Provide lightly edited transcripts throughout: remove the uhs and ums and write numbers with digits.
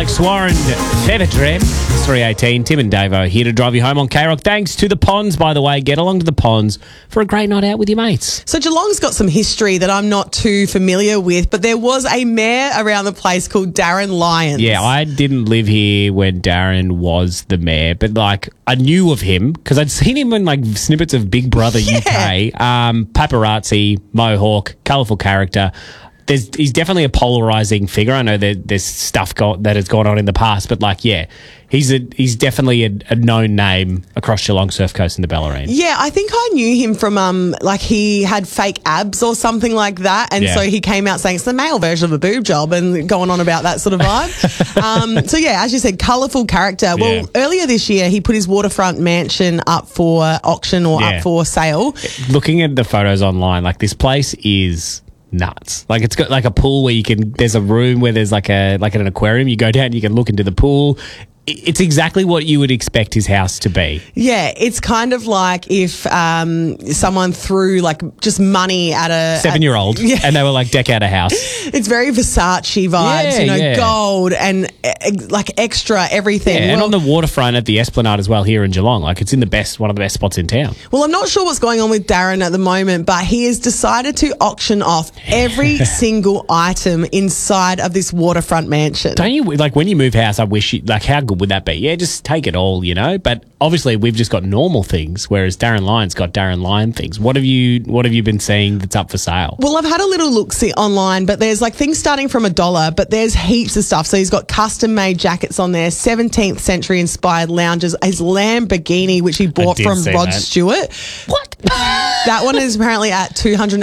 Alex Warren, Feather Trim. It's 3:18. Tim and Davo here to drive you home on K-Rock. Thanks to the Ponds, by the way. Get along to the Ponds for a great night out with your mates. So Geelong's got some history that I'm not too familiar with, but there was a mayor around the place called Darren Lyons. Yeah, I didn't live here when Darren was the mayor, but I knew of him because I'd seen him in snippets of Big Brother UK. Paparazzi, Mohawk, colourful character. He's definitely a polarising figure. I know there's stuff that has gone on in the past, but he's definitely a known name across Geelong, Surf Coast and the Bellarine. Yeah, I think I knew him from he had fake abs or something like that, and so he came out saying it's the male version of a boob job and going on about that sort of vibe. So yeah, as you said, colourful character. Well, earlier this year he put his waterfront mansion up for auction or up for sale. Looking at the photos online, this place is nuts. It's got a pool where there's a room where there's an aquarium. You go down and you can look into the pool. It's exactly what you would expect his house to be. Yeah, it's kind of like if someone threw just money at a 7-year-old and they were deck out a house. It's very Versace vibes, gold and extra everything. Yeah, and on the waterfront at the Esplanade as well here in Geelong. It's in one of the best spots in town. Well, I'm not sure what's going on with Darren at the moment, but he has decided to auction off every single item inside of this waterfront mansion. Don't you, when you move house, I wish how good would that be? Yeah, just take it all, But obviously, we've just got normal things, whereas Darren Lyon's got Darren Lyon things. What have you been seeing that's up for sale? Well, I've had a little look-see online, but there's things starting from $1, but there's heaps of stuff. So he's got custom-made jackets on there, 17th century inspired lounges, his Lamborghini, which he bought from Rod Stewart. What? That one is apparently at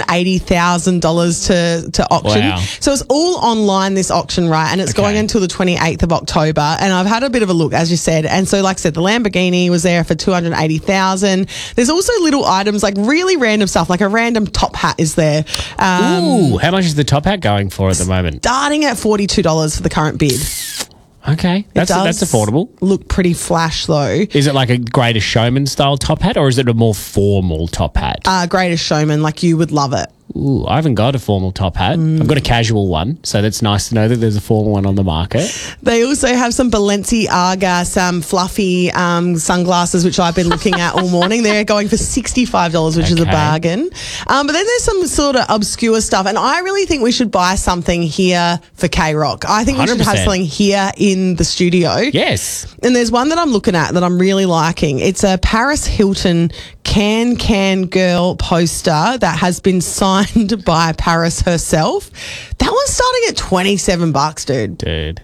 $280,000 to auction. Wow. So it's all online, this auction, right? And it's going until the 28th of October. And I've had a bit of a look, as you said. And so, like I said, the Lamborghini was there for $280,000. There's also little items, really random stuff, a random top hat is there. Ooh, how much is the top hat going for at the moment? Starting at $42 for the current bid. Okay, that's affordable. Look pretty flash though. Is it a Greatest Showman style top hat, or is it a more formal top hat? Greatest Showman, you would love it. Ooh, I haven't got a formal top hat. I've got a casual one, so that's nice to know that there's a formal one on the market. They also have some Balenciaga, some fluffy sunglasses, which I've been looking at all morning. They're going for $65, which is a bargain. But then there's some sort of obscure stuff, and I really think we should buy something here for K-Rock. I think we 100%. Should have something here in the studio. Yes. And there's one that I'm looking at that I'm really liking. It's a Paris Hilton Can Girl poster that has been signed by Paris herself. That one's starting at $27, dude. Dude.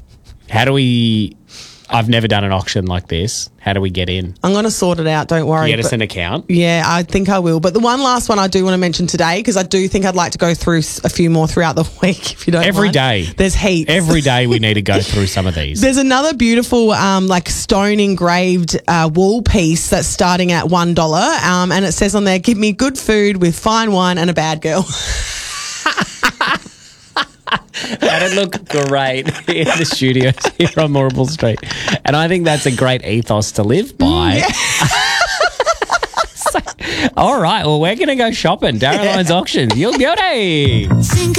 I've never done an auction like this. How do we get in? I'm going to sort it out, don't worry. Get us an account? Yeah, I think I will. But the last one I do want to mention today, because I do think I'd like to go through a few more throughout the week, if you don't mind. Every day. There's heaps. Every day we need to go through some of these. There's another beautiful stone engraved wall piece that's starting at $1. And it says on there, give me good food with fine wine and a bad girl. That'd look great in the studios here on Moorabool Street. And I think that's a great ethos to live by. Yeah. All right, well, we're going to go shopping. Darren Lyons Auctions. You'll beauty.